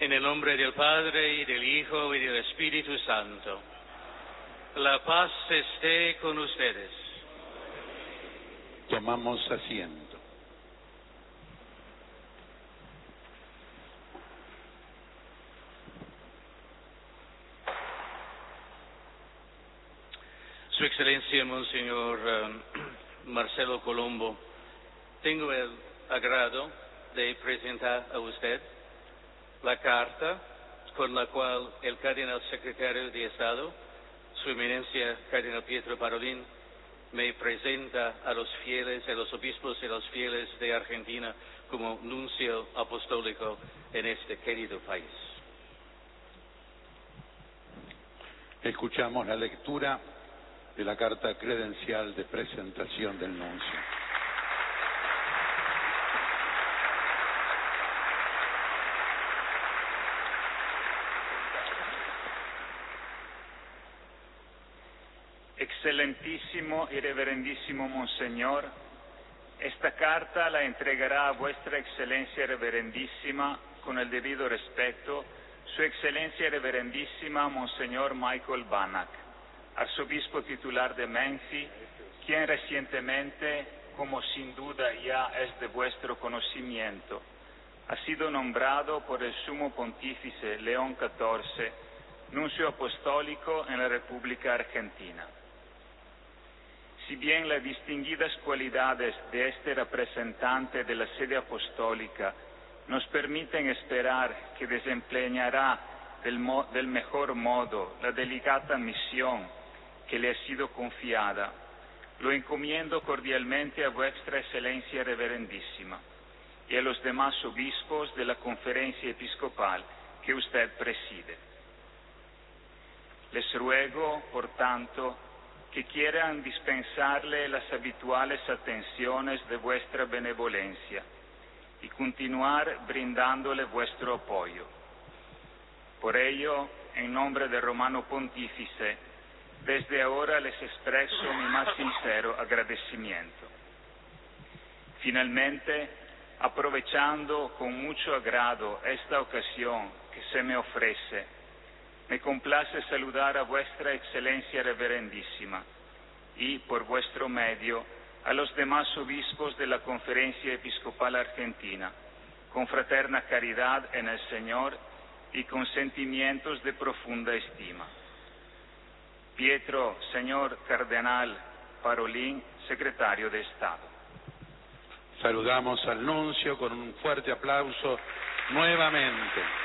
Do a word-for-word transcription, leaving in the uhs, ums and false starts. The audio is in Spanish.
En el nombre del Padre, y del Hijo, y del Espíritu Santo. La paz esté con ustedes. Tomamos asiento. Su Excelencia, Monseñor uh, Marcelo Colombo, tengo el agrado de presentar a usted la carta con la cual el Cardenal Secretario de Estado, Su Eminencia Cardenal Pietro Parolin, me presenta a los fieles, a los obispos y los fieles de Argentina como nuncio apostólico en este querido país. Escuchamos la lectura de la carta credencial de presentación del nuncio. Excelentísimo y reverendísimo Monseñor, esta carta la entregará a vuestra Excelencia Reverendísima con el debido respeto Su Excelencia Reverendísima Monseñor Michael Banach, arzobispo titular de Menfi, quien recientemente, como sin duda ya es de vuestro conocimiento, ha sido nombrado por el Sumo Pontífice León catorce nuncio apostólico en la República Argentina. Si bien las distinguidas cualidades de este representante de la sede apostólica nos permiten esperar que desempeñará del, mo del mejor modo la delicada misión que le ha sido confiada, lo encomiendo cordialmente a vuestra Excelencia Reverendísima y a los demás obispos de la Conferencia Episcopal que usted preside. Les ruego, por tanto, que quieran dispensarle las habituales atenciones de vuestra benevolencia y continuar brindándole vuestro apoyo. Por ello, en nombre del Romano Pontífice, desde ahora les expreso mi más sincero agradecimiento. Finalmente, aprovechando con mucho agrado esta ocasión que se me ofrece, me complace saludar a vuestra Excelencia Reverendísima y, por vuestro medio, a los demás obispos de la Conferencia Episcopal Argentina, con fraterna caridad en el Señor y con sentimientos de profunda estima. Pietro, señor Cardenal Parolin, Secretario de Estado. Saludamos al nuncio con un fuerte aplauso nuevamente.